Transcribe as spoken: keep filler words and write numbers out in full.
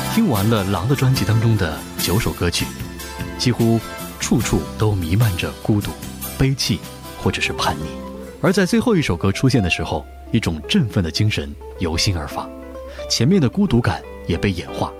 听完了狼的专辑当中的九首歌曲，几乎处处都弥漫着孤独、悲戚或者是叛逆。而在最后一首歌出现的时候，一种振奋的精神由心而发，前面的孤独感也被演化